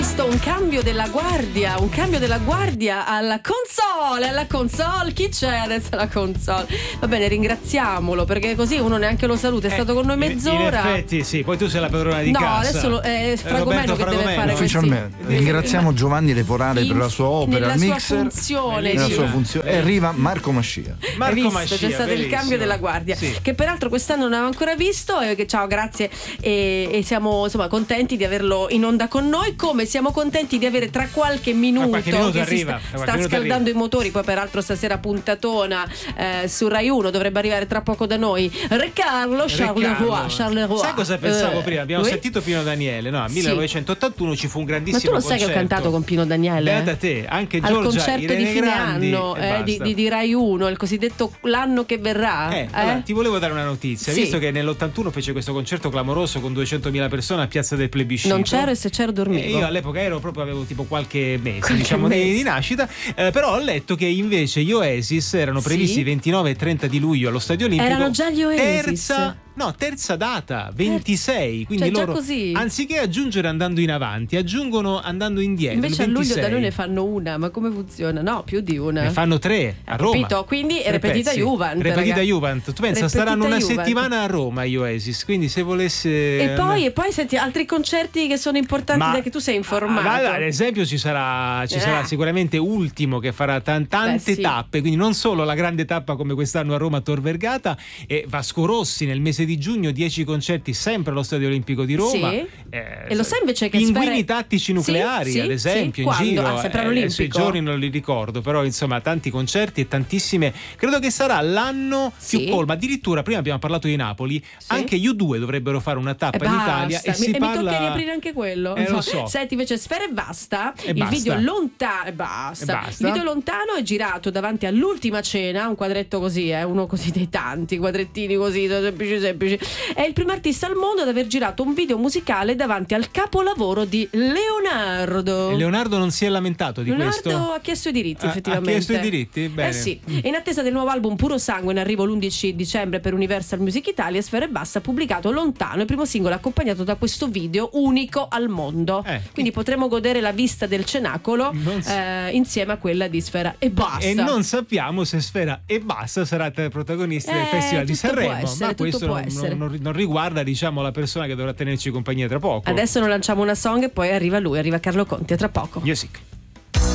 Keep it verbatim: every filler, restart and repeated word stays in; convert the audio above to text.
visto un cambio della guardia, un cambio della guardia alla console, alla console, chi c'è adesso alla console? Va bene, ringraziamolo, perché così uno neanche lo saluta, è stato eh, con noi mezz'ora. In effetti sì, poi tu sei la padrona di no, casa. No, adesso lo, è Fragomeno che deve fare ufficialmente. questi... Ringraziamo Giovanni Leporale in, per la sua opera al mixer, funzione, nella sì. sua funzione. E arriva Marco Mascia. Marco visto, Mascia, c'è stato bellissimo. il cambio della guardia, sì. che peraltro quest'anno non avevo ancora visto, e che ciao, grazie, e, e siamo insomma contenti di averlo in onda con noi, come siamo contenti di avere tra qualche minuto, qualche minuto che arriva, si sta, sta scaldando arriva. i motori, poi peraltro stasera puntatona eh, su Rai uno, dovrebbe arrivare tra poco da noi Re Carlo Charleroi. Charleroi. Sai cosa pensavo eh, prima? Abbiamo lui? sentito Pino Daniele, no? Nel millenovecentottantuno ci fu un grandissimo concerto. Ma tu lo sai concerto. che ho cantato con Pino Daniele? Beata te, anche al Giorgia, concerto Irene di fine Grandi, anno eh, di, di, di Rai uno, il cosiddetto l'anno che verrà. Eh, eh? allora, ti volevo dare una notizia, sì. visto che nell'ottantuno fece questo concerto clamoroso con duecentomila persone a Piazza del Plebiscito. Non c'ero, e se c'ero dormivo. E io all'epoca ero proprio, avevo tipo qualche mese, qualche diciamo mese. Di, di nascita, eh, però ho letto che invece gli Oasis erano previsti sì. ventinove e trenta di luglio allo Stadio Olimpico. Erano già gli Oasis. Terza No, terza data, ventisei. Quindi cioè, loro, così. anziché aggiungere andando in avanti, aggiungono andando indietro. Invece il a luglio ventisei. da noi ne fanno una, ma come funziona? No, più di una. Ne fanno tre a Roma. Capito? Quindi Tre repetita pezzi. Juvent. Repetita raga. Juvent. Tu pensa, Repetita staranno una Juvent. settimana a Roma gli Oasis. Quindi se volesse. E poi, e poi senti altri concerti che sono importanti, Ma, da che tu sei informato. Ma, ad esempio ci sarà ci eh. sarà sicuramente Ultimo, che farà tan- tante Beh, sì. tappe, quindi non solo la grande tappa come quest'anno a Roma a Tor Vergata, e Vasco Rossi nel mese di giugno dieci concerti sempre allo Stadio Olimpico di Roma. Sì. Eh, e lo sai invece che Pinguini Sfera... tattici nucleari, sì, ad esempio, sì. in Quando? giro. Ah, sempre eh, all'Olimpico. I giorni non li ricordo, però insomma tanti concerti e tantissime. Credo che sarà l'anno sì. più colmo. Addirittura prima abbiamo parlato di Napoli, sì. anche gli U due dovrebbero fare una tappa e in basta. Italia e mi, si e parla... mi tocca riaprire anche quello. Eh, lo so. Senti, invece Sfera e basta. E il basta. video lontano e basta. E basta. Il video lontano è girato davanti all'ultima cena, un quadretto così, eh, uno così dei tanti quadrettini così semplici semplici. È il primo artista al mondo ad aver girato un video musicale davanti al capolavoro di Leonardo. E Leonardo non si è lamentato di Leonardo questo? ha chiesto i diritti, Ha- effettivamente. Ha chiesto i diritti? Bene. Eh sì. In attesa del nuovo album Puro Sangue, in arrivo l'undici dicembre per Universal Music Italia, Sfera e Basta ha pubblicato Lontano, il primo singolo accompagnato da questo video unico al mondo. Eh. Quindi potremo godere la vista del cenacolo Non s- eh, insieme a quella di Sfera e Basta. E non sappiamo se Sfera e Basta sarà tra i protagonisti del Eh, Festival di tutto può Sanremo, essere, ma tutto questo può non, essere. non- non riguarda, diciamo, la persona che dovrà tenerci compagnia tra poco. Adesso noi lanciamo una song e poi arriva lui, arriva Carlo Conti, a tra poco. Music.